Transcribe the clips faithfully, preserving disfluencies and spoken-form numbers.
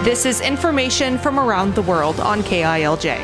This is information from around the world on K I L J.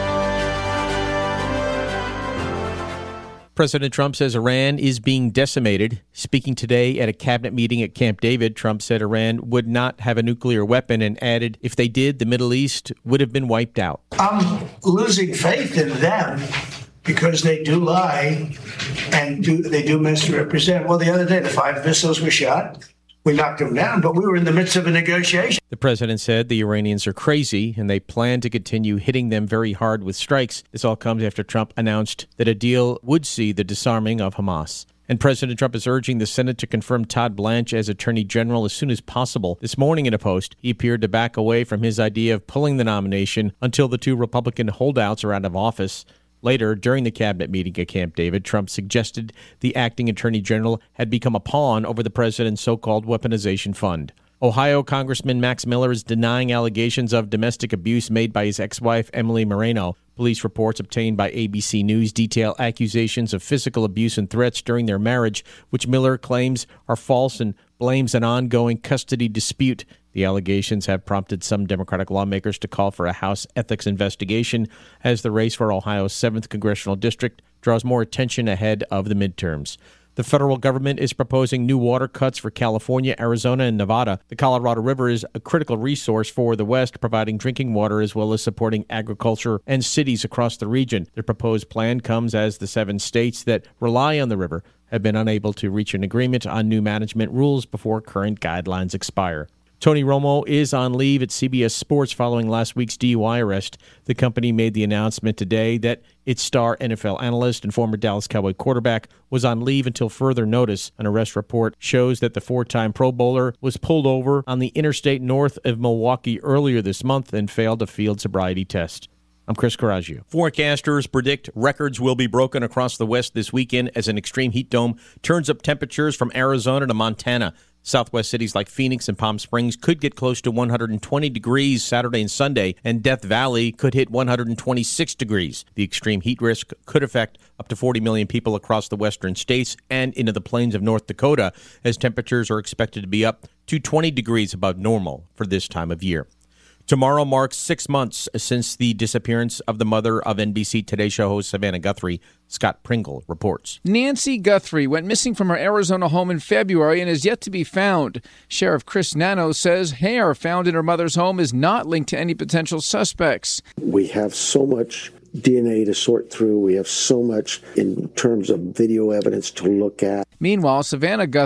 President Trump says Iran is being decimated. Speaking today at a cabinet meeting at Camp David, Trump said Iran would not have a nuclear weapon and added if they did, the Middle East would have been wiped out. I'm losing faith in them because they do lie and do they do misrepresent. Well, the other day, the five missiles were shot. We knocked them down, but we were in the midst of a negotiation. The president said the Iranians are crazy and they plan to continue hitting them very hard with strikes. This all comes after Trump announced that a deal would see the disarming of Hamas. And President Trump is urging the Senate to confirm Todd Blanche as Attorney General as soon as possible. This morning in a post, he appeared to back away from his idea of pulling the nomination until the two Republican holdouts are out of office. Later, during the cabinet meeting at Camp David, Trump suggested the acting attorney general had become a pawn over the president's so-called weaponization fund. Ohio Congressman Max Miller is denying allegations of domestic abuse made by his ex-wife, Emily Moreno. Police reports obtained by A B C News detail accusations of physical abuse and threats during their marriage, which Miller claims are false and blames an ongoing custody dispute. The allegations have prompted some Democratic lawmakers to call for a House ethics investigation as the race for Ohio's seventh congressional district draws more attention ahead of the midterms. The federal government is proposing new water cuts for California, Arizona, and Nevada. The Colorado River is a critical resource for the West, providing drinking water as well as supporting agriculture and cities across the region. The proposed plan comes as the seven states that rely on the river have been unable to reach an agreement on new management rules before current guidelines expire. Tony Romo is on leave at C B S Sports following last week's D U I arrest. The company made the announcement today that its star N F L analyst and former Dallas Cowboy quarterback was on leave until further notice. An arrest report shows that the four-time Pro Bowler was pulled over on the interstate north of Milwaukee earlier this month and failed a field sobriety test. I'm Chris Coraggio. Forecasters predict records will be broken across the West this weekend as an extreme heat dome turns up temperatures from Arizona to Montana. Southwest cities like Phoenix and Palm Springs could get close to one hundred twenty degrees Saturday and Sunday, and Death Valley could hit one hundred twenty-six degrees. The extreme heat risk could affect up to forty million people across the western states and into the plains of North Dakota, as temperatures are expected to be up to twenty degrees above normal for this time of year. Tomorrow marks six months since the disappearance of the mother of N B C Today Show host Savannah Guthrie. Scott Pringle reports. Nancy Guthrie went missing from her Arizona home in February and is yet to be found. Sheriff Chris Nano says hair found in her mother's home is not linked to any potential suspects. We have so much D N A to sort through. We have so much in terms of video evidence to look at. Meanwhile, Savannah Guthrie